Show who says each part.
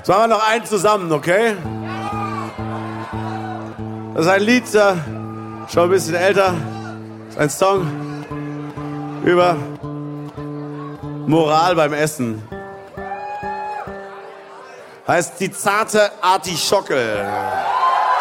Speaker 1: Jetzt machen wir noch einen zusammen, okay? Das ist ein Lied, schon ein bisschen älter. Das ist ein Song über Moral beim Essen. Heißt Die zarte Artischocke.